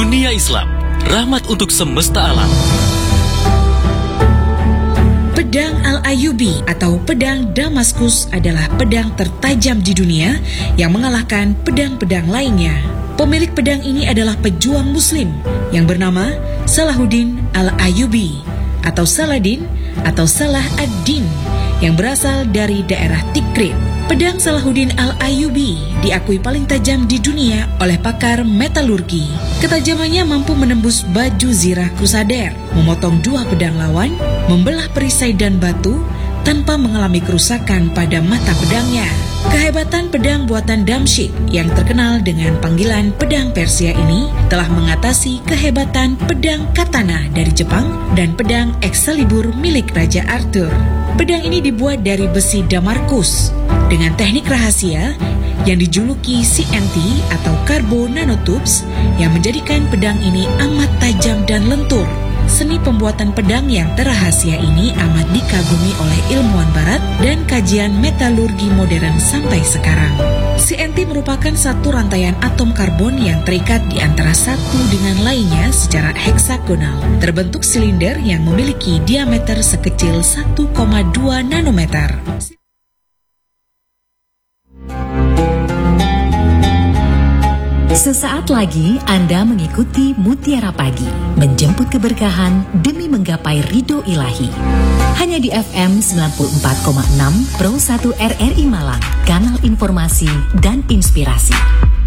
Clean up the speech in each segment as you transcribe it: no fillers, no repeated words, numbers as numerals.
Dunia Islam, rahmat untuk semesta alam. Pedang Al-Ayyubi atau pedang Damaskus adalah pedang tertajam di dunia yang mengalahkan pedang-pedang lainnya. Pemilik pedang ini adalah pejuang muslim yang bernama Salahuddin Al-Ayyubi atau Saladin atau Salah ad-Din yang berasal dari daerah Tikrit. Pedang Salahuddin Al-Ayyubi diakui paling tajam di dunia oleh pakar metalurgi. Ketajamannya mampu menembus baju zirah Crusader, memotong dua pedang lawan, membelah perisai dan batu tanpa mengalami kerusakan pada mata pedangnya. Kehebatan pedang buatan Damsyik yang terkenal dengan panggilan pedang Persia ini telah mengatasi kehebatan pedang katana dari Jepang dan pedang Excalibur milik Raja Arthur. Pedang ini dibuat dari besi Damarkus dengan teknik rahasia yang dijuluki CNT atau Carbo Nanotubes yang menjadikan pedang ini amat tajam dan lentur. Seni pembuatan pedang yang terrahasia ini amat dikagumi oleh ilmuwan barat dan kajian metalurgi modern sampai sekarang. CNT merupakan satu rantaian atom karbon yang terikat di antara satu dengan lainnya secara heksagonal, terbentuk silinder yang memiliki diameter sekecil 1,2 nanometer. Sesaat lagi Anda mengikuti Mutiara Pagi, menjemput keberkahan demi menggapai ridho ilahi. Hanya di FM 94,6 Pro 1 RRI Malang, kanal informasi dan inspirasi.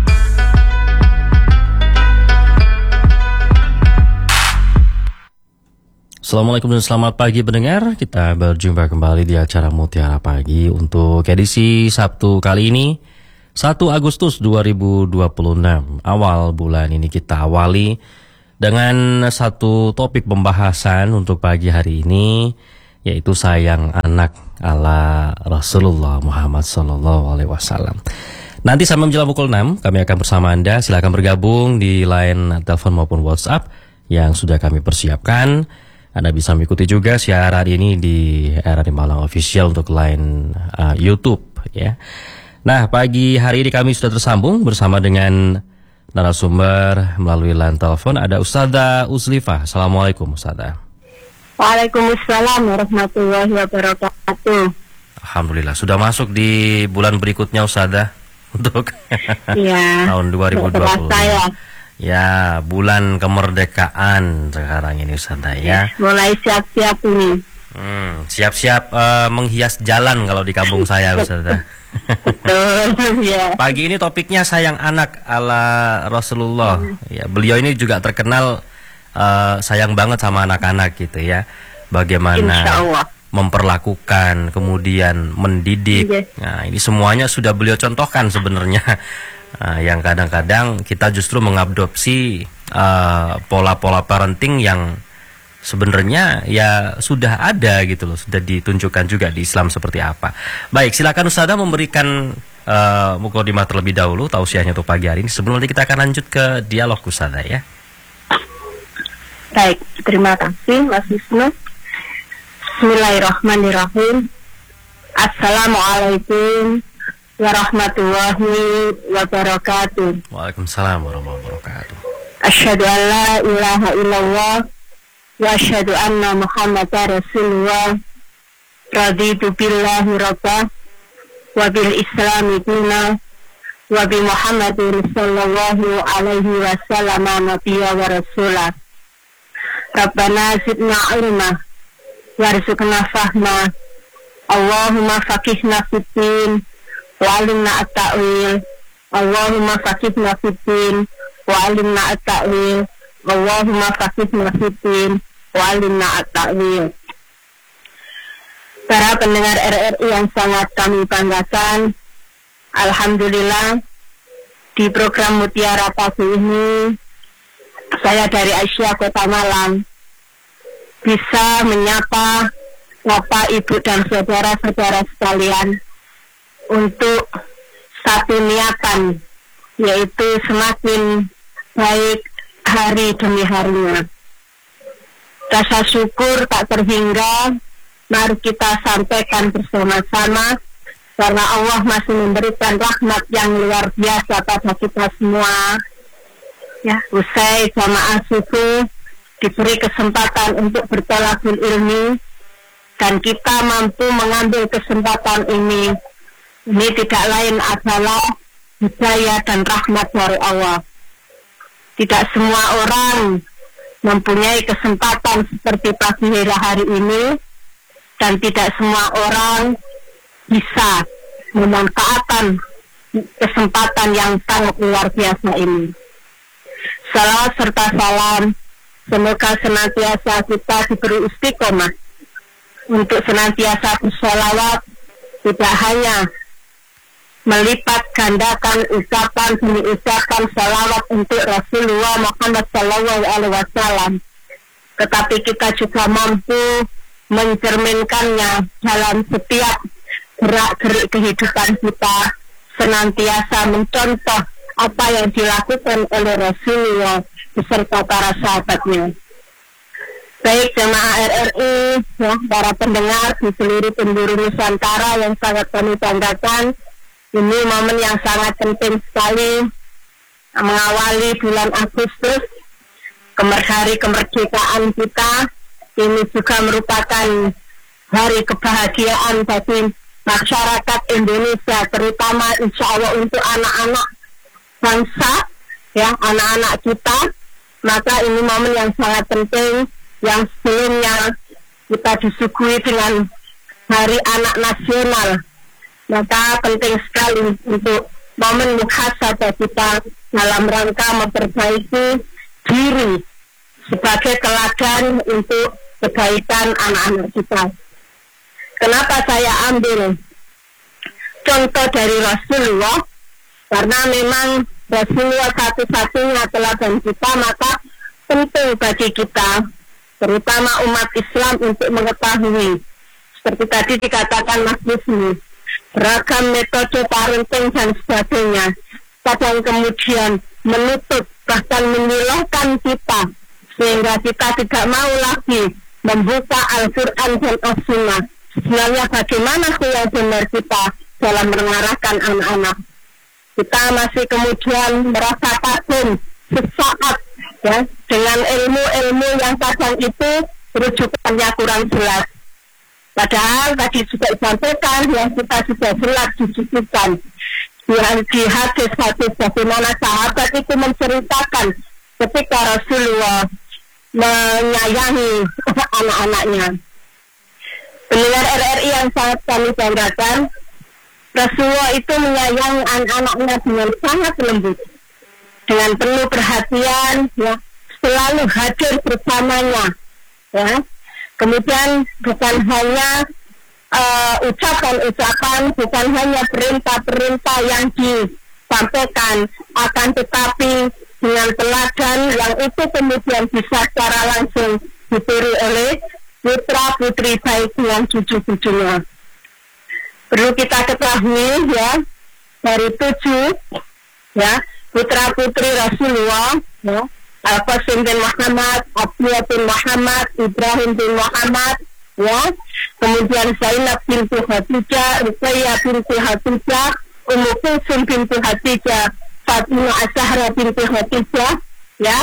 Assalamualaikum dan selamat pagi pendengar. Kita berjumpa kembali di acara Mutiara Pagi untuk edisi Sabtu kali ini, 1 Agustus 2026. Awal bulan ini kita awali dengan satu topik pembahasan untuk pagi hari ini, yaitu sayang anak ala Rasulullah Muhammad SAW. Nanti sampai menjelang pukul 6 kami akan bersama Anda. Silakan bergabung di line telepon maupun WhatsApp yang sudah kami persiapkan. Anda bisa mengikuti juga siaran ini di RRI Malang Official untuk line YouTube ya. Nah, pagi hari ini kami sudah tersambung bersama dengan narasumber melalui line telepon. Ada Ustadzah Uzlifah. Assalamualaikum Ustadzah. Waalaikumsalam warahmatullahi wabarakatuh. Alhamdulillah, sudah masuk di bulan berikutnya Ustadzah untuk tahun 2020. Ya, bulan kemerdekaan sekarang ini Ustadzah ya. Mulai siap-siap ini. Siap-siap menghias jalan kalau di kampung saya Ustadzah. Betul, ya. Pagi ini topiknya sayang anak ala Rasulullah. Ya, beliau ini juga terkenal sayang banget sama anak-anak gitu ya. Bagaimana memperlakukan, kemudian mendidik. Nah, ini semuanya sudah beliau contohkan sebenarnya. Yang kadang-kadang kita justru mengadopsi pola-pola parenting yang sebenarnya ya sudah ada gitu loh, sudah ditunjukkan juga di Islam seperti apa. Baik, silakan Ustadzah memberikan mukadimah terlebih dahulu tausiahnya untuk pagi hari ini. Sebelum nanti kita akan lanjut ke dialog Ustadzah ya. Baik, terima kasih Mas Wisnu. Bismillahirrahmanirrahim. Assalamualaikum warahmatullahi wabarakatuh. Waalaikumsalam warahmatullahi wabarakatuh. Asyhadu an la ilaha illallah wa asyhadu anna Muhammadar Rasulullah. Raditu billahi rabbah wa bil islami dina wa bi Muhammadin sallallahu alaihi wasallam nabiyya wa rasulah. Rabbana zidna ilma warzuqna fahma. Allahumma faqihna fid-din wa 'allimna at-ta'wil. Allahumma faqihna fid-din wa 'allimna at-ta'wil. Allahumma faqihna fid-din wa 'allimna at-ta'wil. Para pendengar RRI yang sangat kami banggakan, alhamdulillah di program Mutiara Pagi ini saya dari Aisyah Kota Malang bisa menyapa Bapak, Ibu dan saudara-saudara sekalian untuk satu niatan, yaitu semakin baik hari demi harinya. Rasa syukur tak terhingga mari kita sampaikan bersama-sama, karena Allah masih memberikan rahmat yang luar biasa pada kita semua. ya, usai jamaah subuh diberi kesempatan untuk bertolakul ilmi, dan kita mampu mengambil kesempatan ini tidak lain adalah hidayah dan rahmat dari Allah. Tidak semua orang mempunyai kesempatan seperti pagi hari ini, dan tidak semua orang bisa memanfaatkan kesempatan yang sangat luar biasa ini. Salawat serta salam semoga senantiasa kita diberi istiqomah untuk senantiasa bersalawat, tidak hanya melipat gandakan ucapan demi ucapan salawat untuk Rasulullah Muhammad SAW, tetapi kita juga mampu mencerminkannya dalam setiap gerak-gerik kehidupan kita, senantiasa mencontoh apa yang dilakukan oleh Rasulullah beserta para sahabatnya. Baik jemaah RRI, ya, para pendengar di seluruh penjuru Nusantara yang sangat kami banggakan, ini momen yang sangat penting sekali mengawali bulan Agustus, hari kemerdekaan kita. Ini juga merupakan hari kebahagiaan bagi masyarakat Indonesia, terutama insya Allah untuk anak-anak bangsa, ya, anak-anak kita. Maka ini momen yang sangat penting, yang sebelumnya kita disuguhi dengan Hari Anak Nasional. Maka penting sekali untuk momen muhasabah kita dalam rangka memperbaiki diri sebagai teladan untuk kebaikan anak-anak kita. Kenapa saya ambil contoh dari Rasulullah? Karena memang Rasulullah satu-satunya teladan kita, maka penting bagi kita, terutama umat Islam, untuk mengetahui, seperti tadi dikatakan Mas Yusni, beragam metode parenting dan sebagainya, kadang kemudian menutup, bahkan menyilaukan kita, sehingga kita tidak mau lagi membuka Al-Quran dan As-Sunnah. Sebenarnya bagaimana sih yang benar kita dalam mengarahkan anak-anak? Kita masih kemudian merasa kagum sesaat, ya, dengan ilmu-ilmu yang kadang itu rujukannya kurang jelas. Padahal tadi sudah disampaikan, yang kita sudah jelas disucikan di hadis-hadis bagaimana sahabat itu menceritakan ketika Rasulullah menyayangi anak-anaknya. Pendengar RRI yang sangat kami banggakan, Rasulullah itu menyayangi anak-anaknya dengan sangat lembut, dengan penuh perhatian, ya, selalu hadir bersamanya, ya. Kemudian bukan hanya ucapan-ucapan, bukan hanya perintah-perintah yang disampaikan, akan tetapi dengan teladan yang itu kemudian bisa secara langsung ditiru oleh putra-putri baik dengan cucu-cucunya. Perlu kita ketahui, ya, dari 7, ya, putra-putri Rasulullah, ya, Al-Qasim bin Muhammad, Abdullah bin Muhammad, Ibrahim bin Muhammad, ya, kemudian Zainab binti Khadijah, Ruqayyah binti Khadijah, Ummu Kulsum binti Khadijah, Fatimah Az-Zahra binti Khadijah, ya,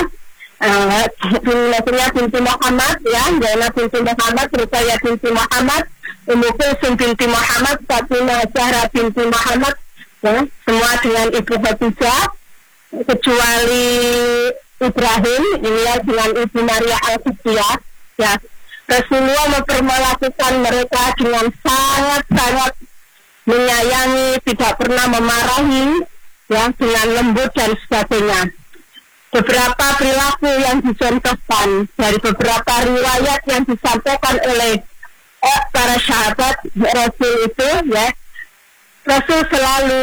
Zainab binti Muhammad, ya, Zainab binti Muhammad, Ruqayyah binti Muhammad, Ummu Kulsum binti Muhammad, Fatimah Az-Zahra binti Muhammad, ya, semua dengan Ibu Khadijah, kecuali Ibrahim, ini ya, dengan Ibu Maria Al-Qibtiyah, ya. Rasulullah memperlakukan mereka dengan sangat-sangat menyayangi, tidak pernah memarahi, ya, dengan lembut dan sebagainya. Beberapa perilaku yang dicontohkan dari beberapa riwayat yang disampaikan oleh para sahabat Rasul itu, ya, Rasul selalu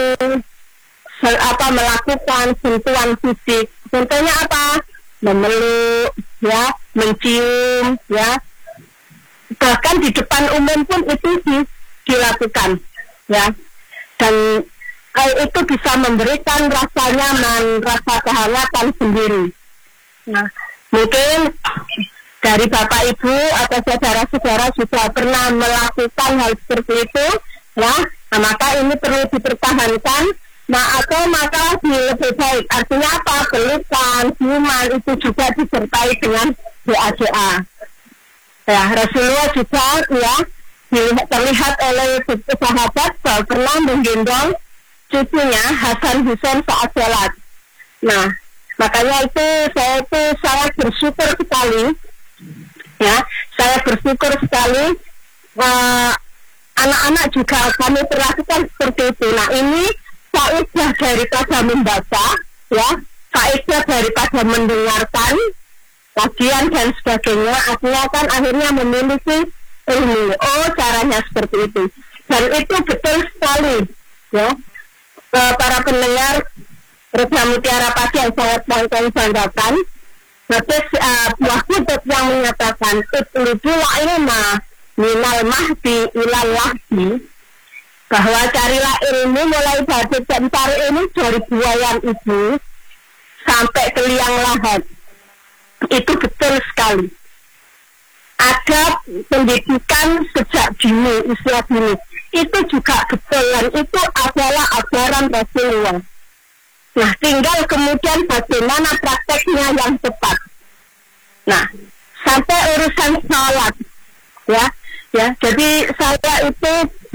melakukan sentuhan fisik. Contohnya apa? Memeluk, ya, mencium, ya. Bahkan di depan umum pun itu dilakukan, ya. Dan itu bisa memberikan rasa nyaman, rasa kehangatan sendiri. Nah, mungkin dari Bapak Ibu atau saudara-saudara sudah pernah melakukan hal seperti itu, ya. Nah, maka ini perlu dipertahankan, Nah, atau makalah lebih baik. Artinya apa? Pelukan, ciuman itu juga disertai dengan doa-doa. Ya, Rasulullah juga ya terlihat oleh sahabat bahwa pernah menggendong cucunya Hasan Husain saat sholat. Nah, makanya itu saya itu sangat bersyukur sekali. Ya, saya bersyukur sekali. Anak-anak juga kami perlakukan seperti itu. Nah, ini faedah daripada membaca, ya, faedah daripada mendengarkan kajian dan sebagainya. Artinya kan akhirnya memiliki ilmu. Oh, caranya seperti itu. Dan itu betul sekali, ya. Para pendengar Raja Mutiara Pagi yang sangat banggakan. Nanti buah kutub yang menyatakan Itlubu ilma minal mahdi ilal lahdi, bahwa carilah ilmu mulai dari cari ilmu dari buayan ibu sampai ke liang lahat. Itu betul sekali. Ada pendidikan sejak dini, usia dini. Itu juga betul, dan itu adalah ajaran Rasulullah. Nah, tinggal kemudian bagaimana prakteknya yang tepat. Nah, sampai urusan sholat, ya. Jadi saya itu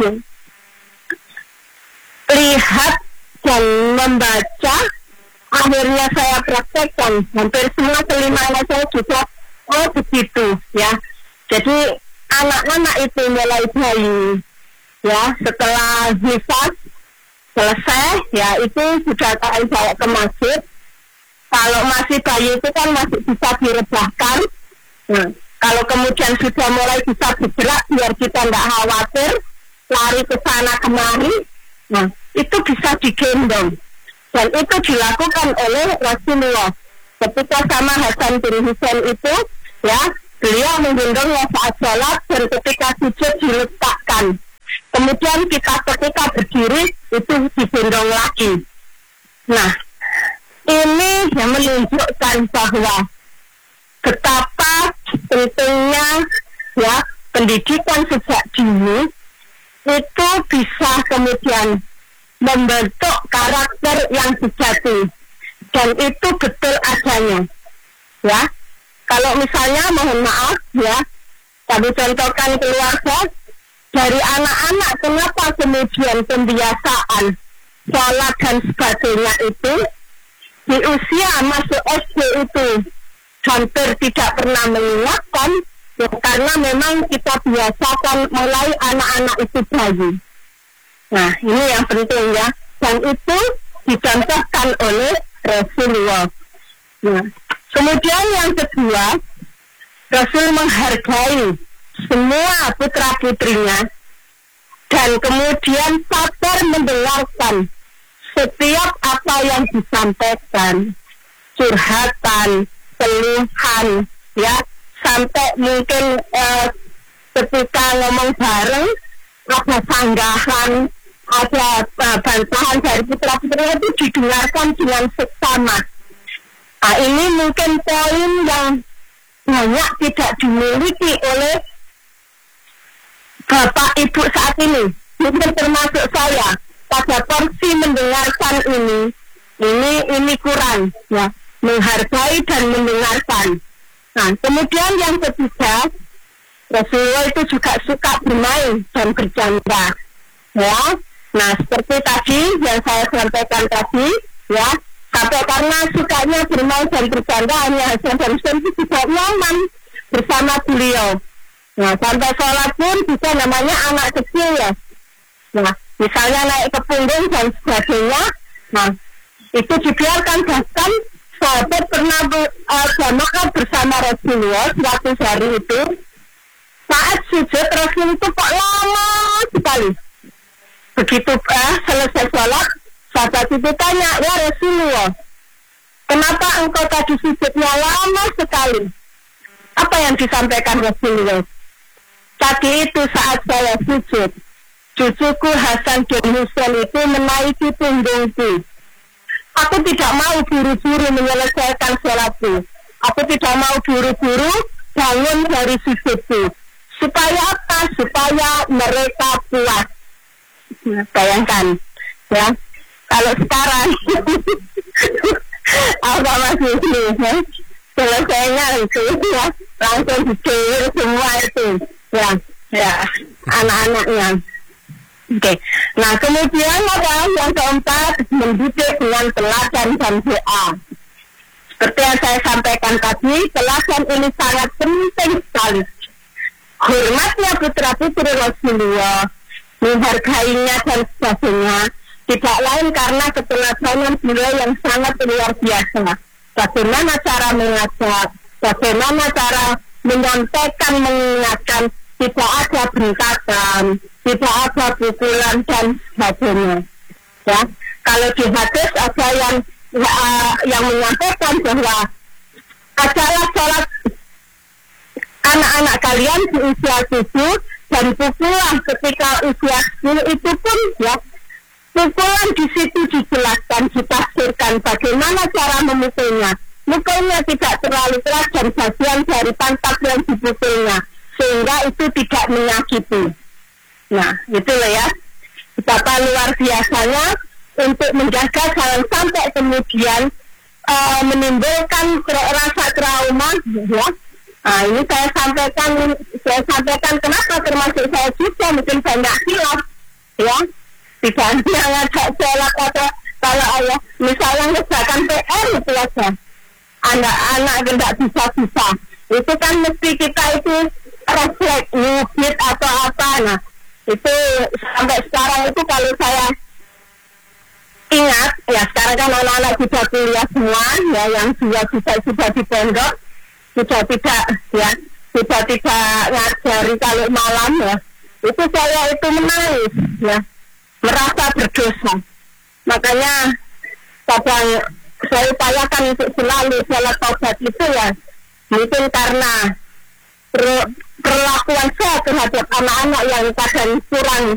lihat dan membaca, akhirnya saya praktekkan. Hampir semua telinga saya juga, oh begitu, ya. Jadi anak-anak itu mulai bayi, ya, setelah hifaz selesai, ya itu sudah saya bawa ke masjid. Kalau masih bayi itu kan masih bisa direbahkan. Nah, kalau kemudian sudah mulai bisa bergerak, biar kita nggak khawatir lari ke sana kemari, nah itu bisa digendong. Dan itu dilakukan oleh Rasulullah. Ketika sama Hasan bin Husain itu, ya, beliau menggendongnya saat sholat, dan ketika sujud diletakkan. Kemudian kita ketika berdiri itu digendong lagi. Nah, ini yang menunjukkan bahwa betapa pentingnya, ya, pendidikan sejak dini itu bisa kemudian membentuk karakter yang sejati, dan itu betul adanya, ya. Kalau misalnya, mohon maaf, ya, kami contohkan keluarga dari anak-anak, kenapa kemudian pembiasaan sholat dan sebagainya itu di usia masuk SD itu hampir tidak pernah mengingatkan, ya, karena memang kita biasakan mulai anak-anak itu bayi. Nah, ini yang penting, ya, dan itu dicontohkan oleh Rasulullah. Nah, kemudian yang kedua, Rasul menghargai semua putra-putrinya, dan kemudian sabar mendengarkan setiap apa yang disampaikan, curhatan, keluhan, ya, sampai mungkin ketika ngomong bareng ada sanggahan, ada bantahan dari putra-putrinya itu didengarkan dengan seksama. Nah, ini mungkin poin yang banyak tidak dimiliki oleh bapak ibu saat ini, mungkin termasuk saya. Pada porsi mendengarkan ini kurang, ya, menghargai dan mendengarkan. Nah, kemudian yang ketiga, Rasulullah itu juga suka bermain dan bercanda, ya. Nah, seperti tadi yang saya sampaikan tadi, ya, sampai karena sukanya bermain dan bercanda, hanya Hasan dan Husain itu juga nyaman bersama beliau. Nah, sampai sholat pun bisa namanya anak kecil, ya. Nah, misalnya naik ke punggung dan sebagainya, nah, itu dibiarkan. Bahkan sahabat pernah jamaah bersama Rasulullah suatu hari itu, saat sujud Rasul itu kok lama sekali. Begitu selesai sholat, sahabat itu tanya, ya Rasulullah, kenapa engkau tadi sujudnya lama sekali? Apa yang disampaikan Rasulullah? Tadi itu saat saya sujud, cucuku Hasan bin Husain itu menaiki punggungku. Aku tidak mau buru-buru menyelesaikan sholatku. Aku tidak mau buru-buru bangun dari sujudku. Supaya apa? Supaya mereka puas. Bayangkan, ya. Kalau sekarang apa masih ini ya? Selesainya itu ya langsung dikirim semua itu ya anak-anaknya. Oke. Nah kemudian ada yang keempat, mendidik dengan teladan dan doa. Seperti yang saya sampaikan tadi, teladan ini sangat penting sekali. Hormatnya putra-putri Rasulullah, menghargainya dan sebagainya, tidak lain karena keteladanan beliau yang sangat luar biasa. Bagaimana cara mengajak, bagaimana cara menyampaikan, mengingatkan, tidak ada bentakan, tidak ada pukulan dan sebagainya. Ya, kalau di hadis ada yang menyampaikan bahwa adalah sholat anak-anak kalian di usia 7 dan pukulan ketika usia 10 itu pun ya, pukulan di situ dijelaskan, ditafsirkan bagaimana cara memukulnya. Mukulnya tidak terlalu keras dan bagian dari pantat yang dipukulnya, sehingga itu tidak menyakiti. Nah, itulah ya, betapa luar biasanya untuk menjaga jangan sampai kemudian menimbulkan rasa trauma, ya. Nah, ini saya sampaikan kenapa termasuk saya juga mungkin banyak hilaf, ya. Tidak hanya ngajak sholat atau kalau ayah misalnya ngerjakan PR itu aja, anak-anak tidak bisa, itu kan mesti kita itu refleks, nyubit atau apa. Nah, itu sampai sekarang itu kalau saya ingat, ya sekarang kan anak-anak sudah kuliah semua, ya yang sudah di pondok, sudah tidak ngajari kalau malam ya, itu saya itu menangis, ya, merasa berdosa. Makanya kadang saya upayakan untuk selalu sholat taubat itu ya, mungkin karena perlakuan saya terhadap anak-anak yang kadang kurang